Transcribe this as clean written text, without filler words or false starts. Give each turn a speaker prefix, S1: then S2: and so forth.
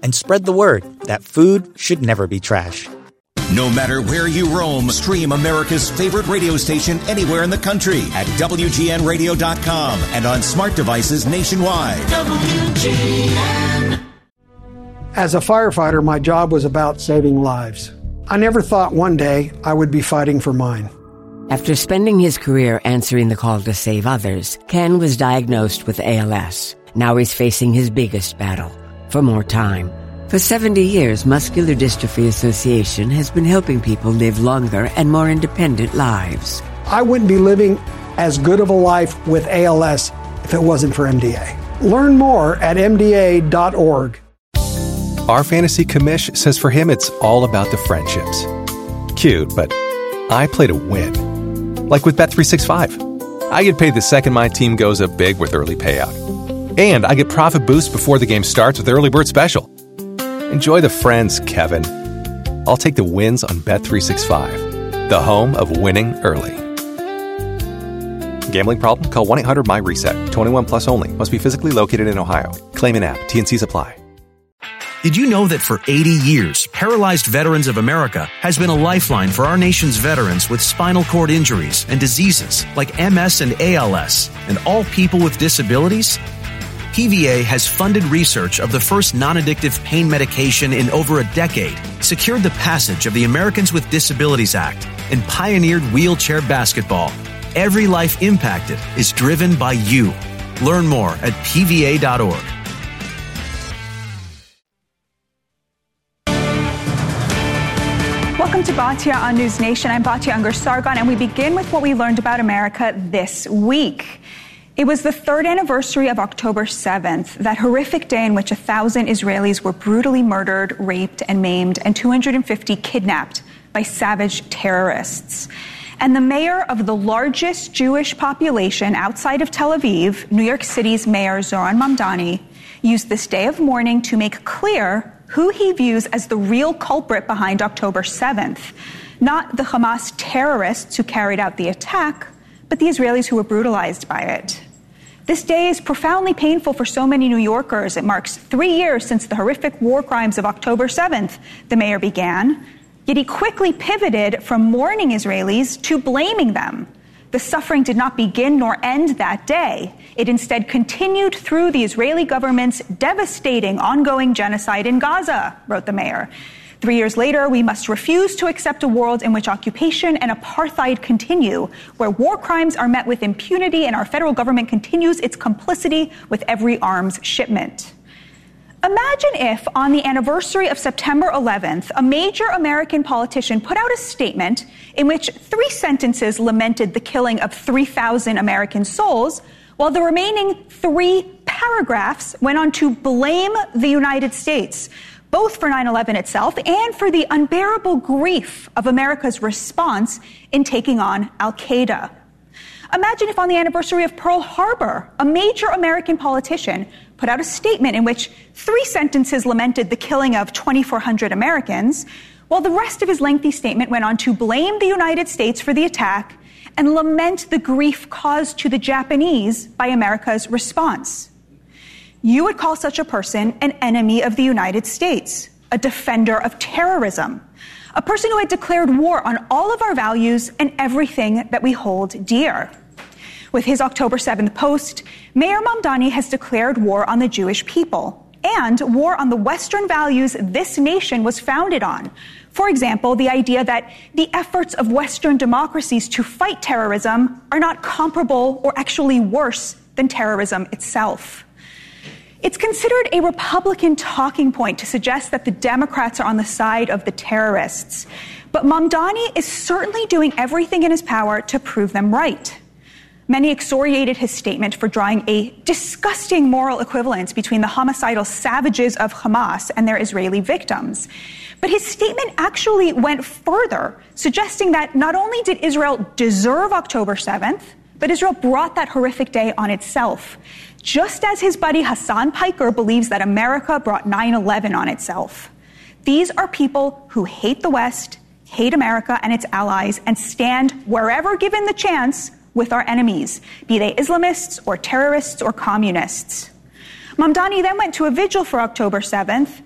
S1: and spread the word that food should never be trash.
S2: No matter where you roam, stream America's favorite radio station anywhere in the country at WGNradio.com and on smart devices nationwide. WGN.
S3: As a firefighter, my job was about saving lives. I never thought one day I would be fighting for mine.
S4: After spending his career answering the call to save others, Ken was diagnosed with ALS. Now he's facing his biggest battle, for more time. For 70 years, Muscular Dystrophy Association has been helping people live longer and more independent lives.
S3: I wouldn't be living as good of a life with ALS if it wasn't for MDA. Learn more at MDA.org.
S5: Our fantasy commish says for him it's all about the friendships. Cute, but I play to win. Like with Bet365. I get paid the second my team goes up big with early payout. And I get profit boost before the game starts with Early Bird Special. Enjoy the friends, Kevin. I'll take the wins on Bet365, the home of winning early. Gambling problem? Call 1-800-MY-RESET. 21 plus only. Must be physically located in Ohio. Claim an app. T&Cs apply.
S6: Did you know that for 80 years, Paralyzed Veterans of America has been a lifeline for our nation's veterans with spinal cord injuries and diseases like MS and ALS, and all people with disabilities? PVA has funded research of the first non-addictive pain medication in over a decade, secured the passage of the Americans with Disabilities Act, and pioneered wheelchair basketball. Every life impacted is driven by you. Learn more at pva.org.
S7: Welcome to Bhatia on News Nation. I'm Bhatia Ungar-Sargon, and we begin with what we learned about America this week. It was the third anniversary of October 7th, that horrific day in which 1,000 Israelis were brutally murdered, raped, and maimed, and 250 kidnapped by savage terrorists. And the mayor of the largest Jewish population outside of Tel Aviv, New York City's Mayor Zohran Mamdani, used this day of mourning to make clear who he views as the real culprit behind October 7th. Not the Hamas terrorists who carried out the attack, but the Israelis who were brutalized by it. This day is profoundly painful for so many New Yorkers. It marks 3 years since the horrific war crimes of October 7th, the mayor began. Yet he quickly pivoted from mourning Israelis to blaming them. The suffering did not begin nor end that day. It instead continued through the Israeli government's devastating ongoing genocide in Gaza, wrote the mayor. 3 years later, we must refuse to accept a world in which occupation and apartheid continue, where war crimes are met with impunity and our federal government continues its complicity with every arms shipment. Imagine if, on the anniversary of September 11th, a major American politician put out a statement in which 3 sentences lamented the killing of 3,000 American souls, while the remaining 3 paragraphs went on to blame the United States, both for 9/11 itself and for the unbearable grief of America's response in taking on Al-Qaeda. Imagine if on the anniversary of Pearl Harbor, a major American politician put out a statement in which 3 sentences lamented the killing of 2,400 Americans, while the rest of his lengthy statement went on to blame the United States for the attack and lament the grief caused to the Japanese by America's response. You would call such a person an enemy of the United States, a defender of terrorism, a person who had declared war on all of our values and everything that we hold dear. With his October 7th post, Mayor Mamdani has declared war on the Jewish people and war on the Western values this nation was founded on. For example, the idea that the efforts of Western democracies to fight terrorism are not comparable or actually worse than terrorism itself. It's considered a Republican talking point to suggest that the Democrats are on the side of the terrorists. But Mamdani is certainly doing everything in his power to prove them right. Many excoriated his statement for drawing a disgusting moral equivalence between the homicidal savages of Hamas and their Israeli victims. But his statement actually went further, suggesting that not only did Israel deserve October 7th, but Israel brought that horrific day on itself, just as his buddy Hassan Piker believes that America brought 9/11 on itself. These are people who hate the West, hate America and its allies, and stand wherever given the chance with our enemies, be they Islamists or terrorists or communists. Mamdani then went to a vigil for October 7th,